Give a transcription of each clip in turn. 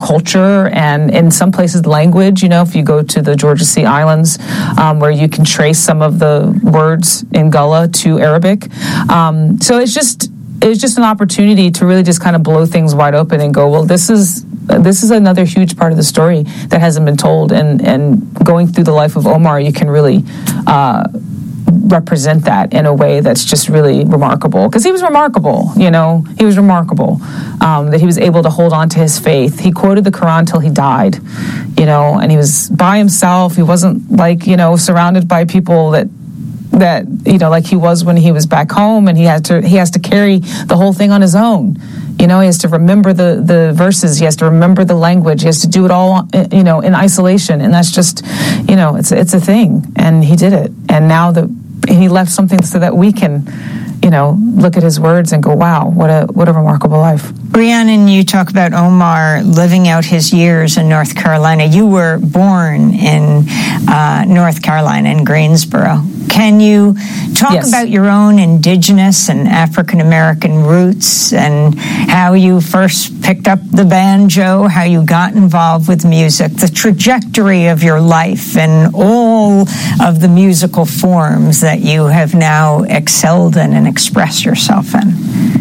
culture and in some places language. If you go to the Georgia Sea Islands, where you can trace some of the words in Gullah to Arabic. So it's just an opportunity to really just kind of blow things wide open and go, well, this is another huge part of the story that hasn't been told. And going through the life of Omar, you can really represent that in a way that's just really remarkable, because he was remarkable. He was remarkable that he was able to hold on to his faith. He quoted the Quran till he died, and he was by himself. He wasn't surrounded by people that like he was when he was back home, and he has to carry the whole thing on his own. He has to remember the verses. He has to remember the language. He has to do it all, in isolation. And that's just, it's a thing. And he did it. And now he left something so that we can, look at his words and go, wow, what a remarkable life. Rhiannon, you talk about Omar living out his years in North Carolina. You were born in North Carolina, in Greensboro. Can you talk about your own indigenous and African-American roots and how you first picked up the banjo, how you got involved with music, the trajectory of your life and all of the musical forms that you have now excelled in and expressed yourself in?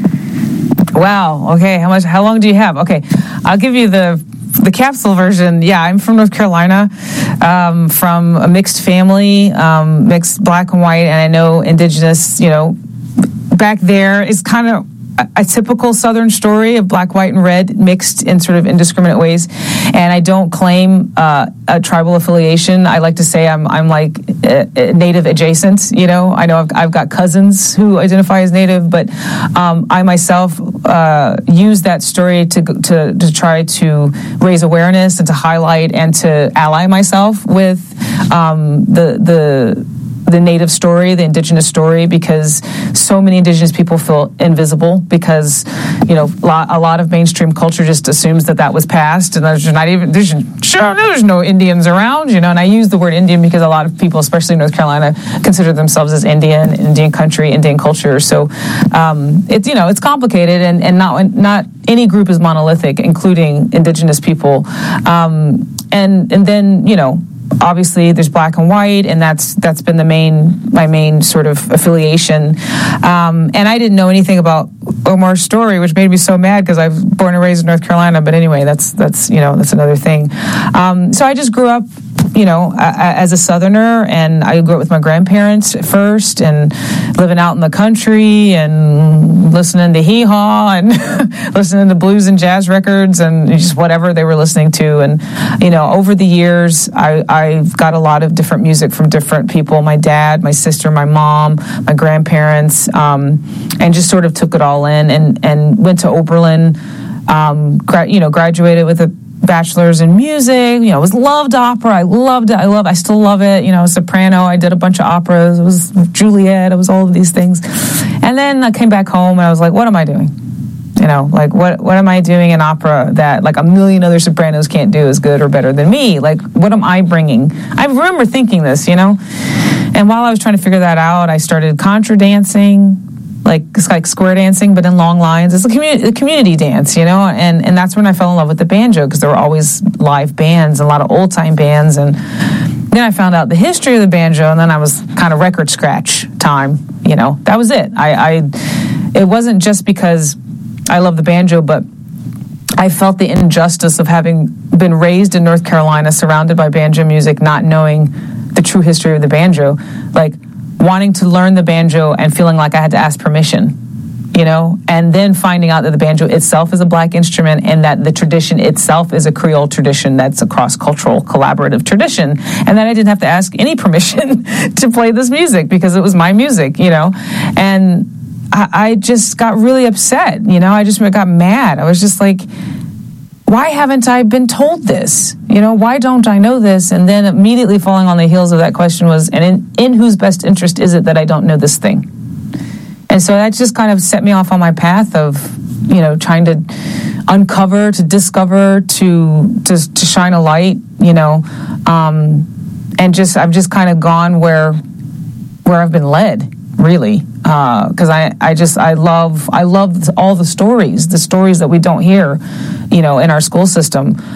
Wow. Okay. How long do you have? Okay. I'll give you the capsule version. Yeah, I'm from North Carolina, from a mixed family, mixed black and white, and I know indigenous, back there is kind of a typical Southern story of black, white, and red mixed in sort of indiscriminate ways. And I don't claim a tribal affiliation. I like to say I'm like Native adjacent. I know I've got cousins who identify as Native, but I myself use that story to try to raise awareness and to highlight and to ally myself with the Native story, the indigenous story, because so many indigenous people feel invisible because, a lot of mainstream culture just assumes that was past, and there's no Indians around, and I use the word Indian because a lot of people, especially in North Carolina, consider themselves as Indian country, Indian culture. So it's complicated, and not any group is monolithic, including indigenous people, and then obviously there's black and white, and that's been my main sort of affiliation. And I didn't know anything about Omar's story, which made me so mad because I was born and raised in North Carolina. But anyway, that's another thing. So I just grew up, as a Southerner, and I grew up with my grandparents at first, and living out in the country, and listening to hee-haw, and listening to blues and jazz records, and just whatever they were listening to. And, over the years, I've got a lot of different music from different people, my dad, my sister, my mom, my grandparents, and just sort of took it all in, and went to Oberlin, graduated with a bachelor's in music. Loved opera. I still love it. Soprano. I did a bunch of operas. It was Juliet. It was all of these things. And then I came back home and I was like, what am I doing? What am I doing in opera that like a million other sopranos can't do as good or better than me? Like, what am I bringing? I remember thinking this, and while I was trying to figure that out, I started contra dancing, it's like square dancing, but in long lines. It's a community dance, and that's when I fell in love with the banjo, because there were always live bands, a lot of old time bands, and then I found out the history of the banjo, and then I was kind of record scratch time. That was it. It wasn't just because I love the banjo, but I felt the injustice of having been raised in North Carolina, surrounded by banjo music, not knowing the true history of the banjo, wanting to learn the banjo and feeling like I had to ask permission, and then finding out that the banjo itself is a black instrument, and that the tradition itself is a Creole tradition that's a cross-cultural collaborative tradition, and that I didn't have to ask any permission to play this music because it was my music, and I just got really upset, I just got mad. I was just like, why haven't I been told this? Why don't I know this? And then immediately falling on the heels of that question was, and in whose best interest is it that I don't know this thing? And so that just kind of set me off on my path of, trying to uncover, to discover, to shine a light, and I've just kind of gone where I've been led, really, because I love all the stories that we don't hear, in our school system.